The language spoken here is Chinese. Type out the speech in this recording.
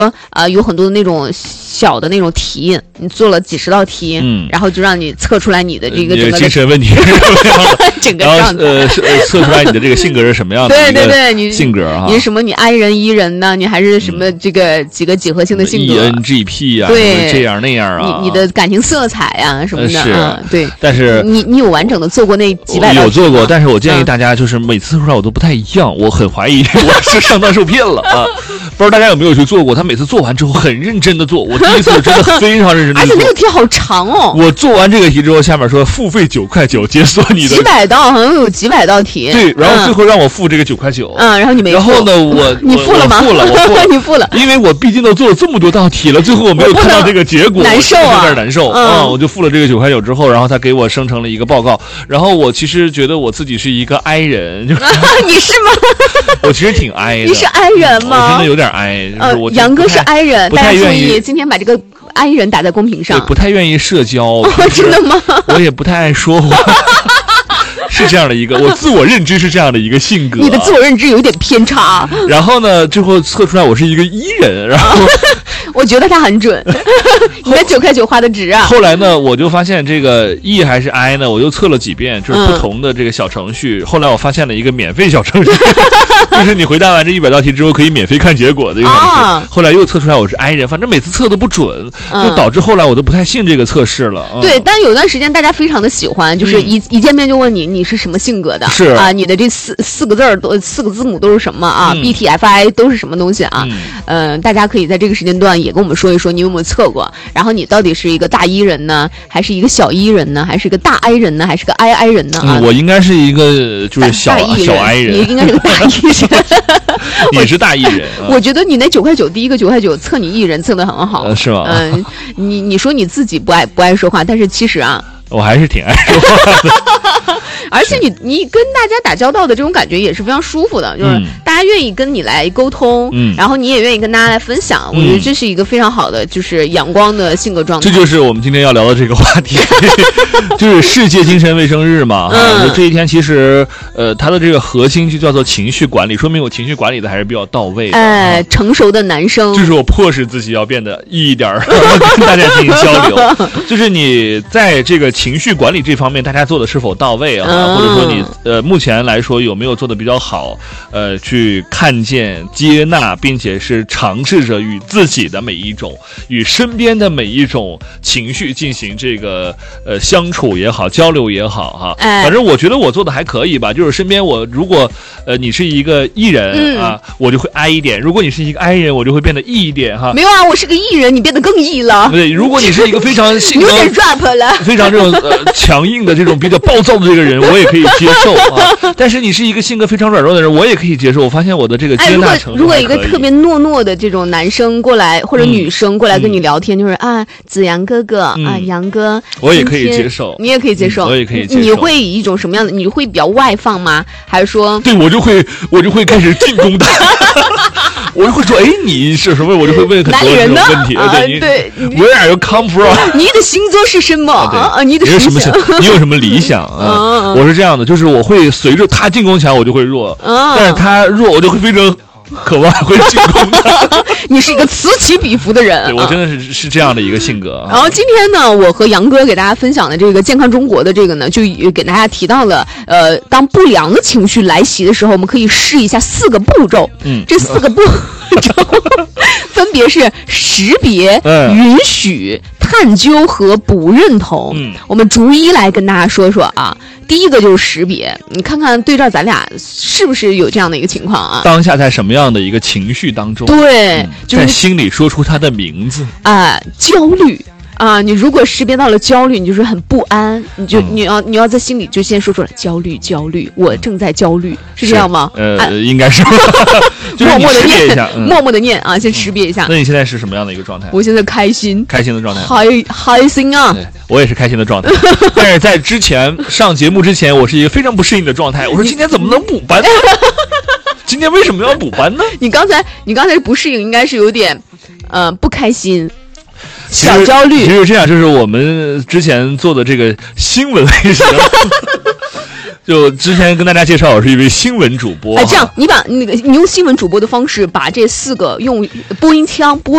有很多的那种小的那种题，你做了几十道题，然后就让你测出来你的这个整个精神问题是什么样的， 整个状态， 测出来你的这个性格是什么样的， 对，你性格啊， 你是什么？你 I 人 E 人呢？你还是什么这个几个几何性的性格 ？ENGP 啊， 对， 这样那样啊， 你的感情色彩啊什么的， 是， 对。 但是你有完整的做过那几百道？ 有做过，但是我建议大家就是每次测出来我都不太一样，我很怀疑我是上当受骗了啊！不知道大家有没有去做过？他每次做完之后很认真的做，我第一次真的非常认真的做， 而且那个题好长哦。 我做完这个题之后，下面说付费9.9块解锁你的几百道，好像有几百道题。 对，然后最后让我付这个9.9块， 然后你没付。 然后呢， 你付了吗？ 我付了， 你付了， 因为我毕竟都做了这么多道题了，最后我没有看到这个结果， 难受啊， 有点难受我就付了这个9.9块之后，然后他给我生成了一个报告，然后我其实觉得我自己是一个 I 人，就是你是吗？ 我其实挺 I 的。 你是 I 人吗？ 我真的有点 I， 就是我杨哥是 I 人， 大家注意，今天把这个 I 人打在公屏上。 不太愿意社交， 真的吗？ 我也不太爱说话。是这样的一个，我自我认知是这样的一个性格。 你的自我认知有点偏差。 然后呢，最后测出来我是一个E人，然后我觉得他很准。你的9.9块花的值啊。 后来呢，我就发现这个 E 还是 I 呢，我又测了几遍，就是不同的这个小程序。后来我发现了一个免费小程序，就是你回答完这100道题之后可以免费看结果的一个小程序。后来又测出来我是 I 人，反正每次测都不准，就导致后来我都不太信这个测试了。 对，但有段时间大家非常的喜欢，就是一见面就问你是什么性格的， 是啊，你的这四个字儿都4个字母都是什么啊？BTFI 都是什么东西啊？大家可以在这个时间段也跟我们说一说，你有没有测过？然后你到底是一个大 E 人呢，还是一个小 E 人呢，还是一个大 I 人呢，还是个 II 人呢？ 我应该是一个就是小 I 人， 你应该是个大 E 人。 你是大 E 人， 我觉得你那9.9块第一个9.9块测你 E 人测得很好， 是吗？ 你说你自己不爱说话，但是其实啊， 我还是挺爱说话的。 而且你跟大家打交道的这种感觉也是非常舒服的，就是大家愿意跟你来沟通，然后你也愿意跟大家来分享，我觉得这是一个非常好的，就是阳光的性格状态。 这就是我们今天要聊的这个话题，就是世界精神卫生日嘛。这一天其实它的这个核心就叫做情绪管理，说明我情绪管理的还是比较到位的。 成熟的男生， 就是我迫使自己要变得一点跟大家进行交流。就是你在这个情绪管理这方面，大家做的是否到位啊？或者说你目前来说有没有做的比较好？去看见、接纳，并且是尝试着与自己的每一种、与身边的每一种情绪进行这个相处也好、交流也好哈。反正我觉得我做的还可以吧。就是身边我如果你是一个E人啊，我就会 I 一点；如果你是一个 I 人，我就会变得 E 一点哈。 没有啊，我是个E人，你变得更 E 了。 对，如果你是一个非常性格有点 rap 了， 非常这种强硬的这种比较暴躁的这个人，我也可以接受啊。但是你是一个性格非常软弱的人，我也可以接受。我发现我的这个接纳程度如果一个特别懦弱的这种男生过来，或者女生过来跟你聊天，就是子阳哥哥啊，杨哥， 我也可以接受， 你也可以接受， 我也可以接受。 你会以一种什么样的？你会比较外放吗？还是说？ 对，我就会开始进攻他。我就会说，你是什么？我就会问很多这种问题。对，Where are you come from？ 你的星座是什么？你的什么？你有什么理想啊？我是这样的，就是我会随着他进攻起来，我就会弱；但是他弱，我就会非常渴望会进攻他。 你是一个此起彼伏的人， 对，我真的是这样的一个性格。 然后今天呢，我和杨哥给大家分享的这个健康中国的这个呢，就给大家提到了，当不良的情绪来袭的时候，我们可以试一下4个步骤。这4个步骤分别是识别、允许、探究和不认同。我们逐一来跟大家说说啊。第一个就是识别，你看看对照咱俩是不是有这样的一个情况啊？ 当下在什么样的一个情绪当中？ 对，就是在心里说出他的名字焦虑。你如果识别到了焦虑，你就是很不安，你要在心里就先说出来焦虑，我正在焦虑，是这样吗？ 应该是。就是默默的念一下， 默默的念啊，先识别一下。 那你现在是什么样的一个状态？ 我现在开心的状态， 开心啊！ 我也是开心的状态，但是在之前上节目之前，我是一个非常不适应的状态。我说今天怎么能补班？今天为什么要补班呢？ 你刚才不适应，应该是有点不开心。小焦虑。 其实这样，就是我们之前做的这个新闻类型。就之前跟大家介绍，我是一位新闻主播。 这样你用新闻主播的方式，把这4个用播音腔播